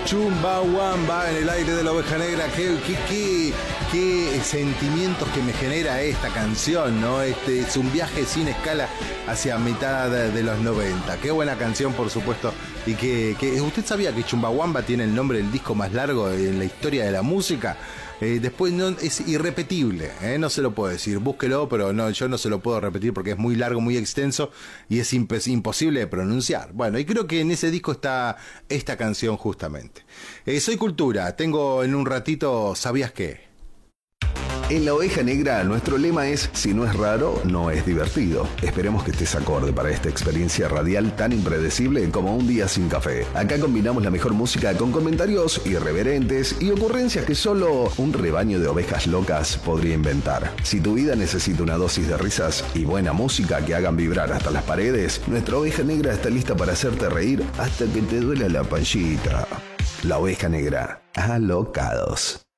Chumbawamba en el aire de la Oveja Negra. Qué sentimientos que me genera esta canción, ¿no? Es un viaje sin escala hacia mitad de los 90. Qué buena canción, por supuesto. Y que ¿usted sabía que Chumbawamba tiene el nombre del disco más largo en la historia de la música? Después no, es irrepetible, no se lo puedo decir, búsquelo, pero no, yo no se lo puedo repetir porque es muy largo, muy extenso y es imposible de pronunciar. Bueno, y creo que en ese disco está esta canción justamente. Soy Cultura, tengo en un ratito ¿Sabías qué? En la Oveja Negra, nuestro lema es: si no es raro, no es divertido. Esperemos que estés acorde para esta experiencia radial tan impredecible como un día sin café. Acá combinamos la mejor música con comentarios irreverentes y ocurrencias que solo un rebaño de ovejas locas podría inventar. Si tu vida necesita una dosis de risas y buena música que hagan vibrar hasta las paredes, nuestra Oveja Negra está lista para hacerte reír hasta que te duela la panchita. La Oveja Negra. Alocados.